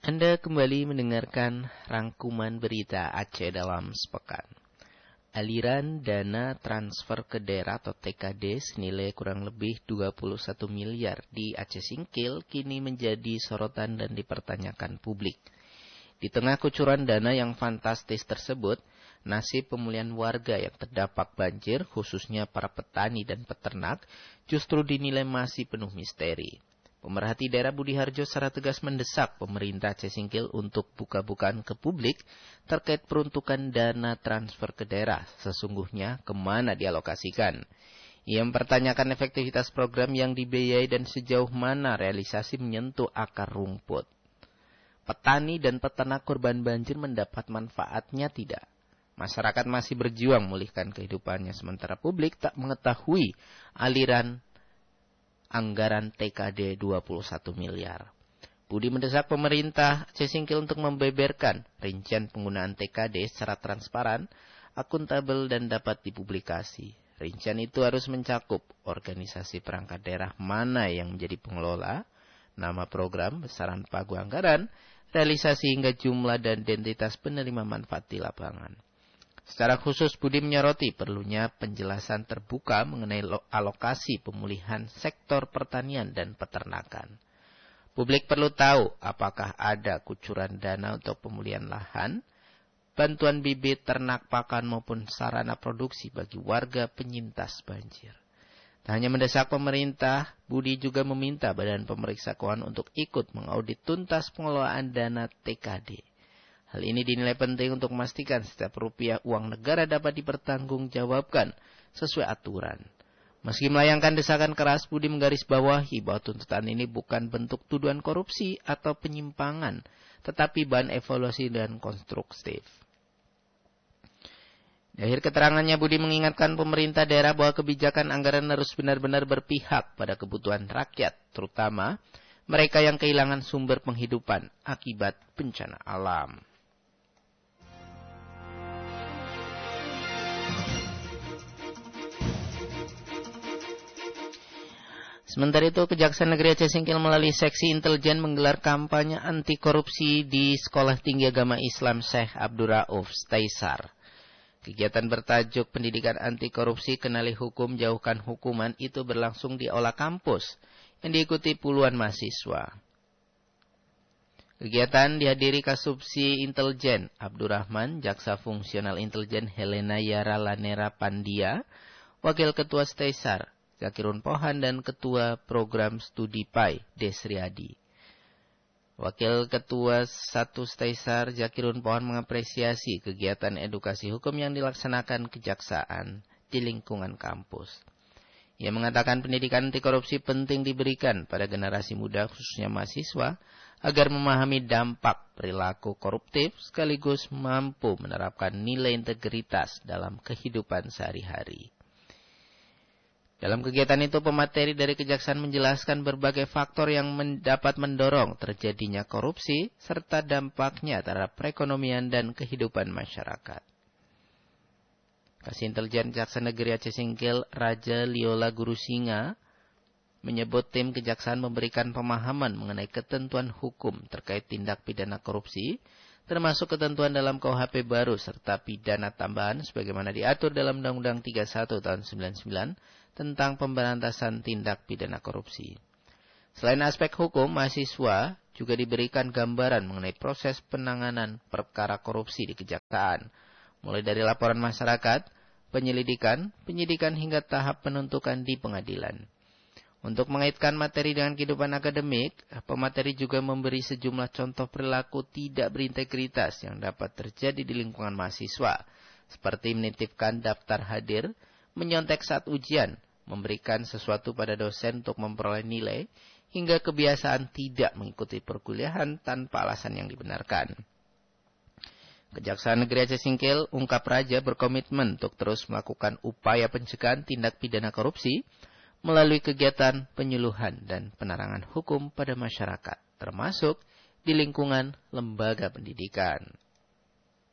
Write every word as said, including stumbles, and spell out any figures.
Anda kembali mendengarkan rangkuman berita Aceh dalam sepekan. Aliran dana transfer ke daerah atau T K D senilai kurang lebih dua puluh satu miliar di Aceh Singkil kini menjadi sorotan dan dipertanyakan publik. Di tengah kucuran dana yang fantastis tersebut, nasib pemulihan warga yang terdampak banjir, khususnya para petani dan peternak, justru dinilai masih penuh misteri. Pemerhati daerah Budi Harjo secara tegas mendesak pemerintah Aceh Singkil untuk buka-bukaan ke publik terkait peruntukan dana transfer ke daerah, sesungguhnya kemana dialokasikan. Ia mempertanyakan efektivitas program yang dibiayai dan sejauh mana realisasi menyentuh akar rumput. Petani dan peternak korban banjir mendapat manfaatnya tidak? Masyarakat masih berjuang memulihkan kehidupannya, sementara publik tak mengetahui aliran anggaran T K D dua puluh satu miliar. Budi mendesak pemerintah Aceh Singkil untuk membeberkan rincian penggunaan T K D secara transparan, akuntabel dan dapat dipublikasi. Rincian itu harus mencakup organisasi perangkat daerah mana yang menjadi pengelola, nama program, besaran pagu anggaran, realisasi hingga jumlah dan identitas penerima manfaat di lapangan. Secara khusus Budi menyoroti perlunya penjelasan terbuka mengenai alokasi pemulihan sektor pertanian dan peternakan. Publik perlu tahu apakah ada kucuran dana untuk pemulihan lahan, bantuan bibit, ternak pakan maupun sarana produksi bagi warga penyintas banjir. Tak hanya mendesak pemerintah, Budi juga meminta Badan Pemeriksa Keuangan untuk ikut mengaudit tuntas pengelolaan dana T K D. Hal ini dinilai penting untuk memastikan setiap rupiah uang negara dapat dipertanggungjawabkan sesuai aturan. Meski melayangkan desakan keras, Budi menggarisbawahi bahwa tuntutan ini bukan bentuk tuduhan korupsi atau penyimpangan, tetapi bahan evaluasi dan konstruktif. Di akhir keterangannya, Budi mengingatkan pemerintah daerah bahwa kebijakan anggaran harus benar-benar berpihak pada kebutuhan rakyat, terutama mereka yang kehilangan sumber penghidupan akibat bencana alam. Sementara itu, Kejaksaan Negeri Aceh Singkil melalui Seksi Intelijen menggelar kampanye anti korupsi di Sekolah Tinggi Agama Islam Syekh Abdul Rauf Staisar. Kegiatan bertajuk Pendidikan Anti Korupsi Kenali Hukum Jauhkan Hukuman itu berlangsung di aula kampus yang diikuti puluhan mahasiswa. Kegiatan dihadiri Kasubsi Intelijen Abdurrahman, Jaksa Fungsional Intelijen Helena Yara Lanera Pandia, Wakil Ketua Staisar Zakirun Pohan dan Ketua Program Studi P A I Desriadi. Wakil Ketua satu Staisar Zakirun Pohan mengapresiasi kegiatan edukasi hukum yang dilaksanakan kejaksaan di lingkungan kampus. Ia mengatakan pendidikan anti korupsi penting diberikan pada generasi muda khususnya mahasiswa agar memahami dampak perilaku koruptif sekaligus mampu menerapkan nilai integritas dalam kehidupan sehari-hari. Dalam kegiatan itu, pemateri dari Kejaksaan menjelaskan berbagai faktor yang men- dapat mendorong terjadinya korupsi serta dampaknya terhadap perekonomian dan kehidupan masyarakat. Kasih Intelijen Kejaksaan Negeri Aceh Singkil Raja Liola Guru Singa menyebut tim Kejaksaan memberikan pemahaman mengenai ketentuan hukum terkait tindak pidana korupsi, termasuk ketentuan dalam K U H P baru serta pidana tambahan sebagaimana diatur dalam Undang-Undang tiga puluh satu tahun sembilan puluh sembilan tentang pemberantasan tindak pidana korupsi. Selain aspek hukum, mahasiswa juga diberikan gambaran mengenai proses penanganan perkara korupsi di kejaksaan, mulai dari laporan masyarakat, penyelidikan, penyidikan hingga tahap penuntutan di pengadilan. Untuk mengaitkan materi dengan kehidupan akademik, pemateri juga memberi sejumlah contoh perilaku tidak berintegritas yang dapat terjadi di lingkungan mahasiswa, seperti menitipkan daftar hadir, menyontek saat ujian, memberikan sesuatu pada dosen untuk memperoleh nilai, hingga kebiasaan tidak mengikuti perkuliahan tanpa alasan yang dibenarkan. Kejaksaan Negeri Aceh Singkil ungkap Raja berkomitmen untuk terus melakukan upaya pencegahan tindak pidana korupsi melalui kegiatan penyuluhan dan penerangan hukum pada masyarakat, termasuk di lingkungan lembaga pendidikan.